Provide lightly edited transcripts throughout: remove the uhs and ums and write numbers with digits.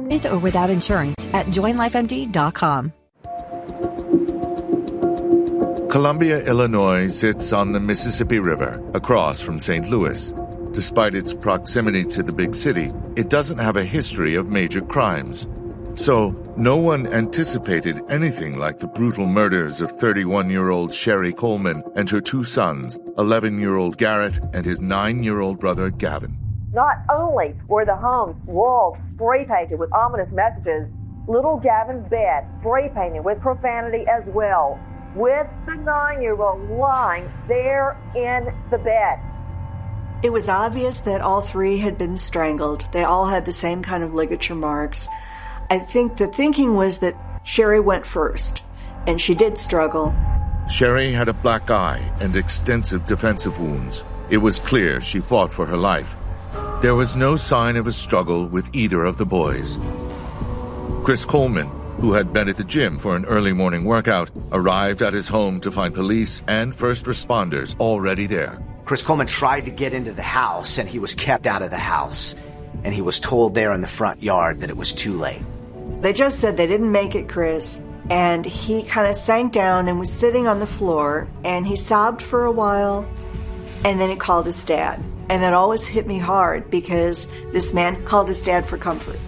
with or without insurance at joinlifemd.com. Columbia, Illinois sits on the Mississippi River, across from St. Louis. Despite its proximity to the big city, it doesn't have a history of major crimes. So, no one anticipated anything like the brutal murders of 31-year-old Sherry Coleman and her two sons, 11-year-old Garrett and his 9-year-old brother Gavin. Not only were the home's walls spray-painted with ominous messages, little Gavin's bed spray-painted with profanity as well, with the 9-year-old lying there in the bed. It was obvious that all three had been strangled. They all had the same kind of ligature marks. I think the thinking was that Sherry went first, and she did struggle. Sherry had a black eye and extensive defensive wounds. It was clear she fought for her life. There was no sign of a struggle with either of the boys. Chris Coleman, who had been at the gym for an early morning workout, arrived at his home to find police and first responders already there. Chris Coleman tried to get into the house, and he was kept out of the house. And he was told there in the front yard that it was too late. They just said they didn't make it, Chris. And he kind of sank down and was sitting on the floor, and he sobbed for a while, and then he called his dad. And that always hit me hard because this man called his dad for comfort.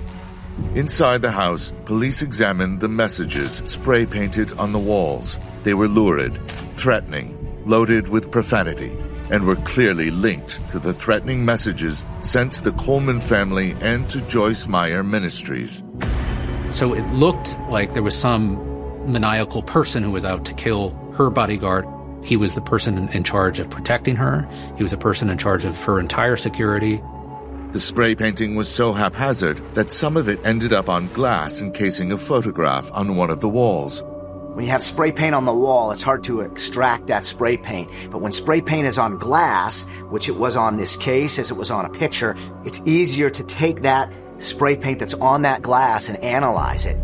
Inside the house, police examined the messages spray-painted on the walls. They were lurid, threatening, loaded with profanity, and were clearly linked to the threatening messages sent to the Coleman family and to Joyce Meyer Ministries. So it looked like there was some maniacal person who was out to kill her bodyguard. He was the person in charge of protecting her. He was a person in charge of her entire security. The spray painting was so haphazard that some of it ended up on glass encasing a photograph on one of the walls. When you have spray paint on the wall, it's hard to extract that spray paint. But when spray paint is on glass, which it was on this case as it was on a picture, it's easier to take that spray paint that's on that glass and analyze it.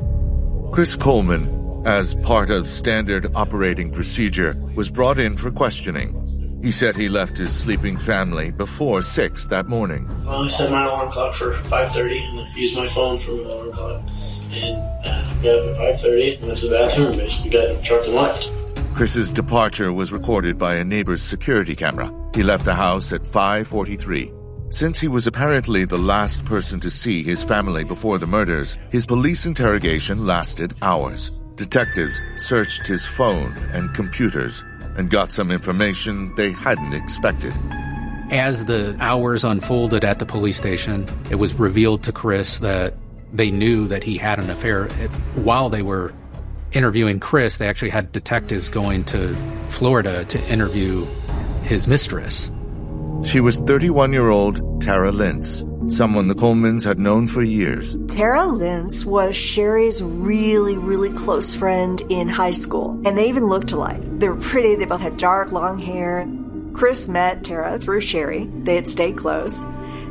Chris Coleman, as part of standard operating procedure, was brought in for questioning. He said he left his sleeping family before 6 that morning. Well, I set my alarm clock for 5:30 and I used my phone for my alarm clock. And got up at 5:30, went to the bathroom, and basically got in the truck and left. Chris's departure was recorded by a neighbor's security camera. He left the house at 5:43. Since he was apparently the last person to see his family before the murders, his police interrogation lasted hours. Detectives searched his phone and computers and got some information they hadn't expected. As the hours unfolded at the police station, it was revealed to Chris that they knew that he had an affair. While they were interviewing Chris, they actually had detectives going to Florida to interview his mistress. She was 31-year-old Tara Lintz, someone the Colemans had known for years. Tara Lintz was Sherry's really, really close friend in high school, and they even looked alike. They were pretty, they both had dark, long hair. Chris met Tara through Sherry. They had stayed close,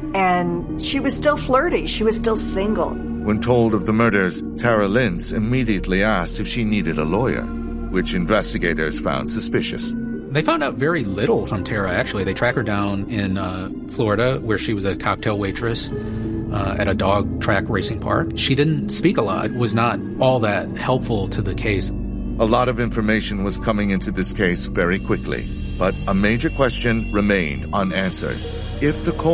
and she was still flirty. She was still single. When told of the murders, Tara Lintz immediately asked if she needed a lawyer, which investigators found suspicious. They found out very little from Tara, actually. They tracked her down in Florida, where she was a cocktail waitress at a dog track racing park. She didn't speak a lot, was not all that helpful to the case. A lot of information was coming into this case very quickly, but a major question remained unanswered. If the